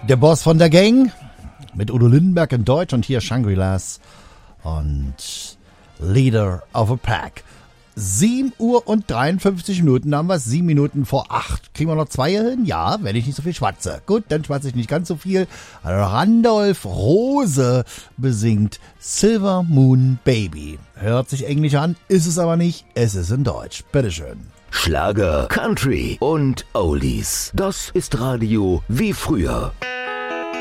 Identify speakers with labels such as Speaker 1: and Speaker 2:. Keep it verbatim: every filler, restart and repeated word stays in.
Speaker 1: Der Boss von der Gang mit Udo Lindenberg in Deutsch und hier Shangri-Las und Leader of a Pack. sieben Uhr und dreiundfünfzig Minuten, da haben wir es, sieben Minuten vor acht. Kriegen wir noch zwei hin? Ja, wenn ich nicht so viel schwatze. Gut, dann schwatze ich nicht ganz so viel. Randolph Rose besingt Silver Moon Baby. Hört sich englisch an, ist es aber nicht. Es ist in Deutsch. Bitteschön.
Speaker 2: Schlager, Country und Oldies. Das ist Radio wie früher.